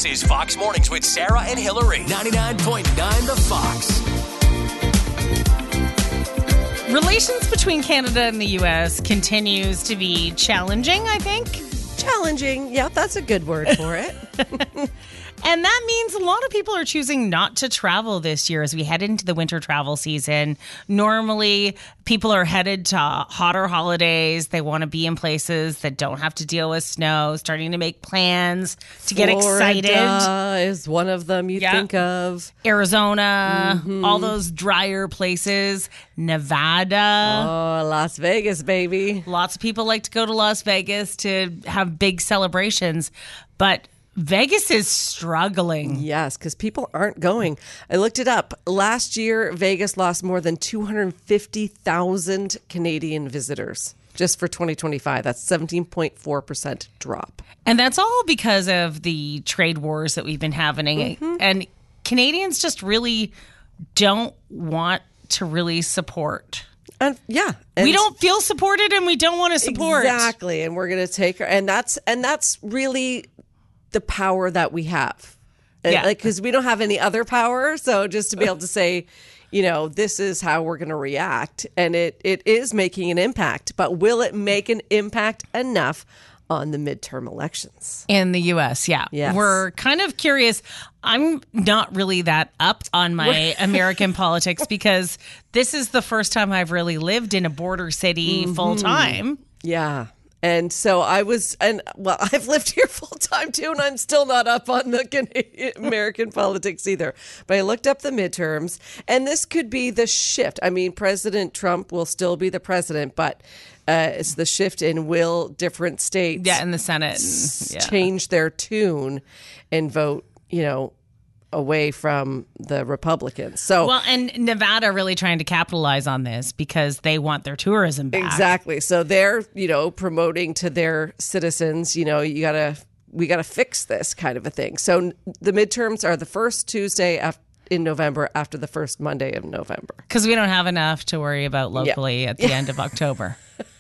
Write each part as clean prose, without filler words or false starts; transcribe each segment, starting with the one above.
This is Fox Mornings with Sarah and Hillary. 99.9 The Fox. Relations between Canada and the U.S. continues to be challenging, I think. Challenging. Yeah, that's a good word for it. And that means a lot of people are choosing not to travel this year as we head into the winter travel season. Normally, people are headed to hotter holidays. They want to be in places that don't have to deal with snow, starting to make plans to get excited. Florida is one of them you think of. Arizona, all those drier places. Nevada. Oh, Las Vegas, baby. Lots of people like to go to Las Vegas to have big celebrations. But Vegas is struggling. Yes, because people aren't going. I looked it up. Last year, Vegas lost more than 250,000 Canadian visitors just for 2025. That's 17.4% drop. And that's all because of the trade wars that we've been having. And Canadians just really don't want to really support. And we don't feel supported and we don't want to support. Exactly. And we're going to take her. And that's really the power that we have. Because we don't have any other power. So just to be able to say, this is how we're going to react. And it is making an impact. But will it make an impact enough on the midterm elections? In the U.S., yeah. Yes. We're kind of curious. I'm not really that up on my American politics because this is the first time I've really lived in a border city full time. Yeah. And so I've lived here full time too, and I'm still not up on the Canadian American politics either. But I looked up the midterms, and this could be the shift. I mean, President Trump will still be the president, but it's the shift in will different states in the Senate change their tune and vote, away from the Republicans. So and Nevada really trying to capitalize on this because they want their tourism back. Exactly. So they're, promoting to their citizens, we got to fix this kind of a thing. So the midterms are the first Tuesday in November after the first Monday of November. Because we don't have enough to worry about locally at the end of October.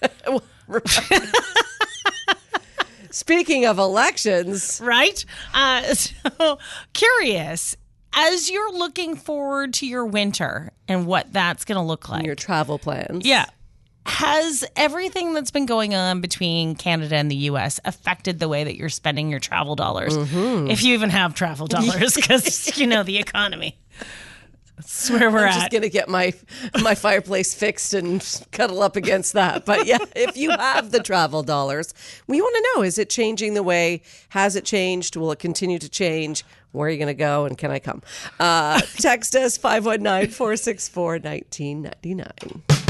Speaking of elections. Right? So curious, as you're looking forward to your winter and what that's going to look like. Your travel plans. Yeah. Has everything that's been going on between Canada and the U.S. affected the way that you're spending your travel dollars? If you even have travel dollars, because, the economy. That's where we're at. I'm just going to get my fireplace fixed and cuddle up against that. But yeah, if you have the travel dollars, we want to know, is it changing the way? Has it changed? Will it continue to change? Where are you going to go? And can I come? Text us 519-464-1999.